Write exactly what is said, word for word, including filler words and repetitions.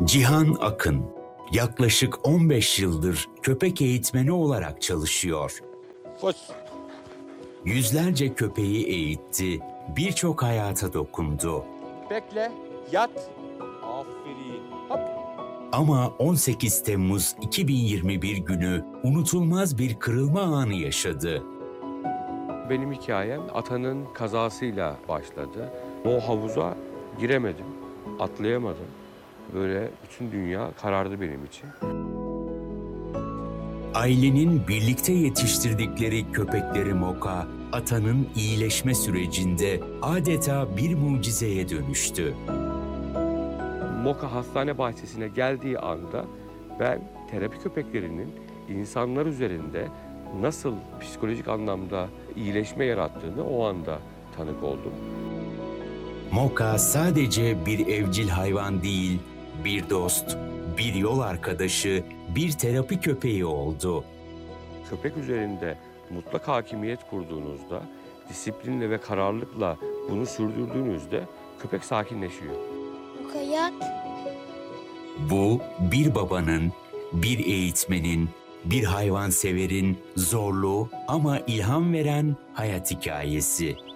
Cihan Akın, yaklaşık on beş yıldır köpek eğitmeni olarak çalışıyor. Koş. Yüzlerce köpeği eğitti, birçok hayata dokundu. Bekle. Yat. Aferin. Hop. Ama on sekiz Temmuz iki bin yirmi bir günü unutulmaz bir kırılma anı yaşadı. Benim hikayem Atan'ın kazasıyla başladı. O havuza giremedim, atlayamadım. Böyle bütün dünya karardı benim için. Ailenin birlikte yetiştirdikleri köpekleri Moka, Atan'ın iyileşme sürecinde adeta bir mucizeye dönüştü. Moka hastane bahçesine geldiği anda ben terapi köpeklerinin insanlar üzerinde nasıl psikolojik anlamda iyileşme yarattığını o anda tanık oldum. Moka sadece bir evcil hayvan değil, bir dost, bir yol arkadaşı, bir terapi köpeği oldu. Köpek üzerinde mutlak hakimiyet kurduğunuzda, disiplinle ve kararlılıkla bunu sürdürdüğünüzde köpek sakinleşiyor. Mukayat. Bu bir babanın, bir eğitmenin, bir hayvanseverin zorlu ama ilham veren hayat hikayesi.